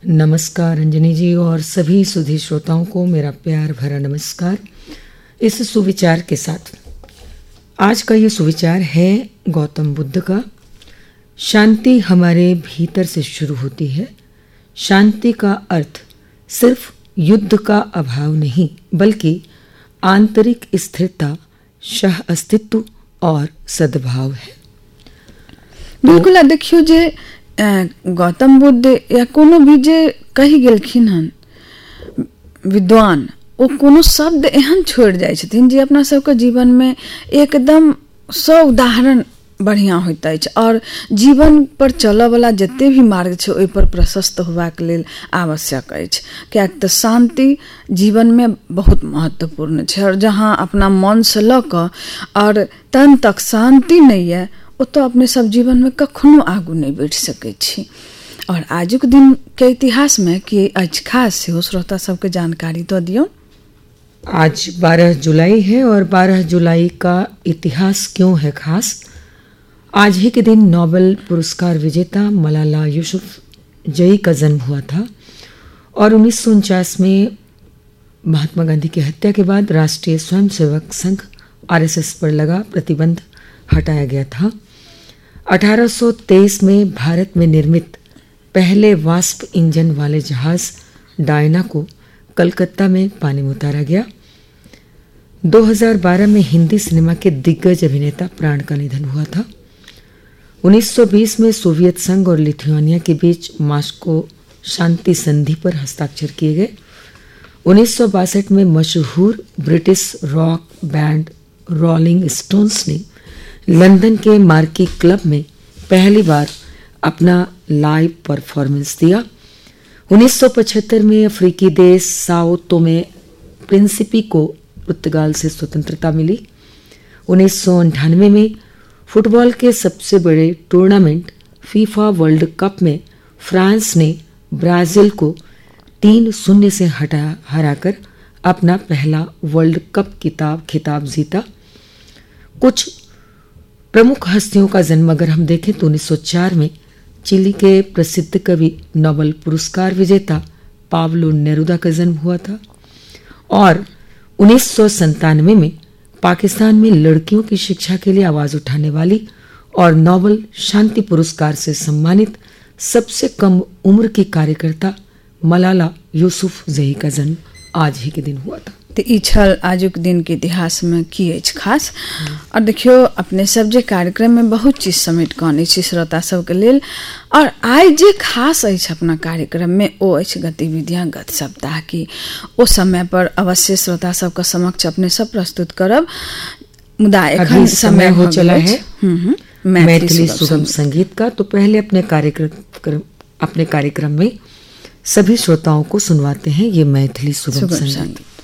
नमस्कार अंजनी जी और सभी सुधी श्रोताओं को मेरा प्यार भरा नमस्कार। इस सुविचार के साथ आज का ये सुविचार है गौतम बुद्ध का। शांति हमारे भीतर से शुरू होती है। शांति का अर्थ सिर्फ युद्ध का अभाव नहीं बल्कि आंतरिक स्थिरता, सह अस्तित्व और सद्भाव है। बिल्कुल। देखियो जे गौतम बुद्ध या कोनो भी जे कही गेलखिन हन विद्वान, ओ कोनो शब्द एहन छोड़ जाय छथिन जे अपना सबके जीवन में एकदम 100 उदाहरण बढ़िया होइत अछि और जीवन पर चलऽ वाला जते भी मार्ग छै ओहि पर प्रशस्त होबाक लेल आवश्यक अछि। कियाक तऽ शांति जीवन में बहुत महत्वपूर्ण छै और जहाँ अपना मन से लऽ कऽ और तन तक शांति नहीं है तो अपने सब जीवन में कखनो आगू नहीं बढ़ सकै छी। और आजुक दिन के इतिहास में कि आज खास से श्रोता सबके जानकारी दऽ दियौ। आज 12 जुलाई है और 12 जुलाई का इतिहास क्यों है खास? आज ही के दिन नोबेल पुरस्कार विजेता मलाला यूसुफजई का जन्म हुआ था और 1949 में महात्मा गांधी की हत्या के बाद राष्ट्रीय स्वयंसेवक संघ आरएसएस पर लगा प्रतिबंध हटाया गया था। 1823 में भारत में निर्मित पहले वाष्प इंजन वाले जहाज डायना को कलकत्ता में पानी में उतारा गया। 2012 में हिंदी सिनेमा के दिग्गज अभिनेता प्राण का निधन हुआ था। 1920 में सोवियत संघ और लिथुआनिया के बीच मास्को शांति संधि पर हस्ताक्षर किए गए। 1962 में मशहूर British rock band rolling stones ने लंदन के मार्की क्लब में पहली बार अपना लाइव परफॉर्मेंस दिया। 1975 में अफ्रीकी देश साओ तोमे प्रिंसिपी को पुर्तगाल से स्वतंत्रता मिली। 1998 में फुटबॉल के सबसे बड़े टूर्नामेंट फीफा वर्ल्ड कप में फ्रांस ने ब्राजील को 3-0 से हराकर अपना पहला वर्ल्ड कप खिताब जीता। कुछ प्रमुख हस्तियों का जन्म अगर हम देखें तो 1904 में चिली के प्रसिद्ध कवि नोबेल पुरस्कार विजेता पाब्लो नेरुदा का जन्म हुआ था और 1997 में पाकिस्तान में लड़कियों की शिक्षा के लिए आवाज उठाने वाली और नोबेल शांति पुरस्कार से सम्मानित सबसे कम उम्र की कार्यकर्ता मलाला यूसुफजई का जन्म आज ही के दिन हुआ था। तो ई छल आजुक दिन के इतिहास में की अछि खास। और देखियो अपने सब जे कार्यक्रम में बहुत चीज समेट कऽ आनै छी श्रोता सबके लेल और आइ जे खास अछि अपना कार्यक्रम में ओ अछि गतिविधियां गत सप्ताह की। ओ समय पर अवश्य श्रोता सबके समक्ष अपने सब प्रस्तुत करब। मुदा एखन समय हो चला है मैथिली सुगम संगीत का। तो पहले अपने कार्यक्रम में सभी श्रोताओं को सुनवाते हैं ये मैथिली सुगम संगीत।